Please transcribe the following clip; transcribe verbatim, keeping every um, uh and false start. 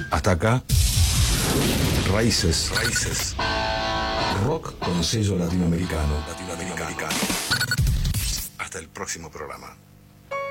Hasta acá, Raíces. Raíces. Rock con sello latinoamericano. Latinoamericano. Hasta el próximo programa.